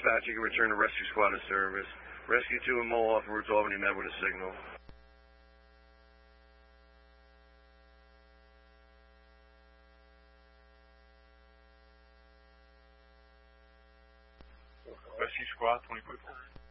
dispatch, you can return to rescue squad to service. Rescue 2 in Mole off route to Albany met with a signal. Rescue squad 20.4.